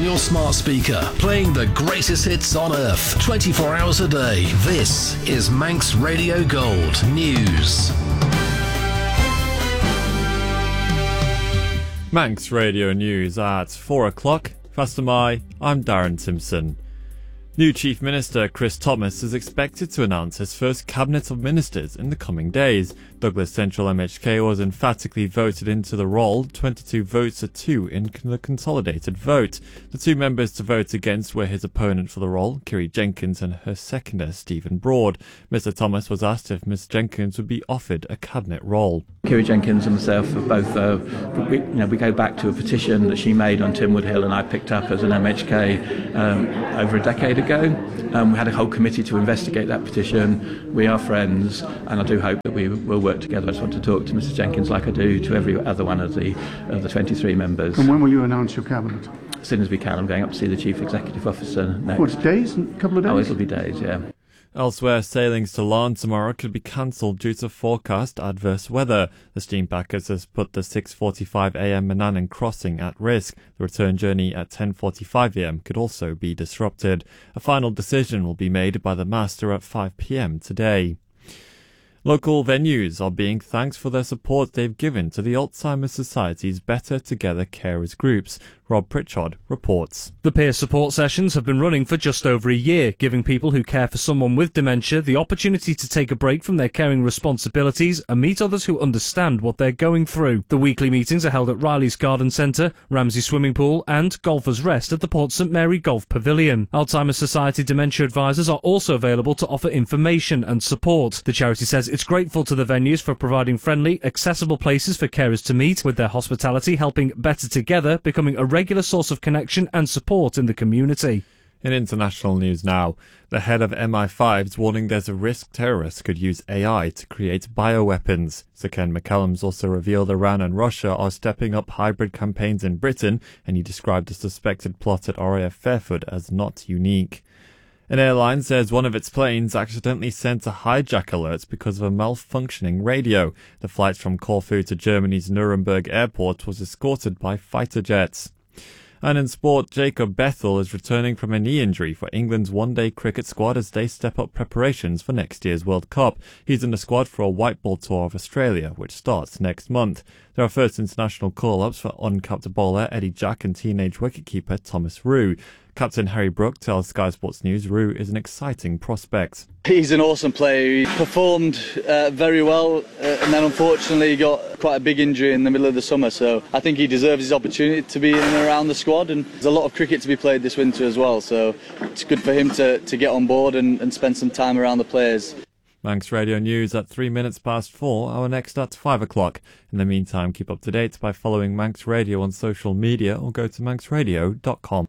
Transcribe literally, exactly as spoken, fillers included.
your smart speaker, playing the greatest hits on earth, twenty-four hours a day. This is Manx Radio Gold News. Manx Radio News at four o'clock. Fastamai, I'm Darren Simpson. New Chief Minister Chris Thomas is expected to announce his first cabinet of ministers in the coming days. Douglas Central M H K was emphatically voted into the role, twenty-two votes to two in the consolidated vote. The two members to vote against were his opponent for the role, Kiri Jenkins, and her seconder, Stephen Broad. Mister Thomas was asked if Miss Jenkins would be offered a cabinet role. Kiri Jenkins and myself have both, uh, we, you know, we go back to a petition that she made on Tynwood Hill and I picked up as an M H K um, over a decade ago. Um, we had a whole committee to investigate that petition. We are friends, and I do hope that we will work together. I just want to talk to Missus Jenkins like I do to every other one of the of the twenty-three members. And when will you announce your cabinet? As soon as we can. I'm going up to see the Chief Executive Officer next. What, days? A couple of days? Oh, it'll be days, yeah. Elsewhere, sailings to Larne tomorrow could be cancelled due to forecast adverse weather. The steam packers has put the six forty-five a m Manannan crossing at risk. The return journey at ten forty-five a m could also be disrupted. A final decision will be made by the master at five p m today. Local venues are being thanked for their support they've given to the Alzheimer's Society's Better Together Carers groups. Rob Pritchard reports. The peer support sessions have been running for just over a year, giving people who care for someone with dementia the opportunity to take a break from their caring responsibilities and meet others who understand what they're going through. The weekly meetings are held at Riley's Garden Centre, Ramsey Swimming Pool and Golfers Rest at the Port St Mary Golf Pavilion. Alzheimer's Society dementia advisors are also available to offer information and support. The charity says it's grateful to the venues for providing friendly, accessible places for carers to meet, with their hospitality helping Better Together becoming a regular source of connection and support in the community. In international news now, the head of M I five is warning there's a risk terrorists could use A I to create bioweapons. Sir Ken McCallum's also revealed Iran and Russia are stepping up hybrid campaigns in Britain, and he described the suspected plot at R A F Fairford as not unique. An airline says one of its planes accidentally sent a hijack alert because of a malfunctioning radio. The flight from Corfu to Germany's Nuremberg airport was escorted by fighter jets. And in sport, Jacob Bethel is returning from a knee injury for England's one-day cricket squad as they step up preparations for next year's World Cup. He's in the squad for a white ball tour of Australia, which starts next month. There are first international call-ups for uncapped bowler Eddie Jack and teenage wicketkeeper Thomas Rue. Captain Harry Brook tells Sky Sports News Rue is an exciting prospect. He's an awesome player. He performed uh, very well uh, and then unfortunately got quite a big injury in the middle of the summer, so I think he deserves his opportunity to be in and around the squad, and there's a lot of cricket to be played this winter as well, so it's good for him to, to get on board and, and spend some time around the players. Manx Radio News at three minutes past four, our next at five o'clock. In the meantime, keep up to date by following Manx Radio on social media or go to manx radio dot com.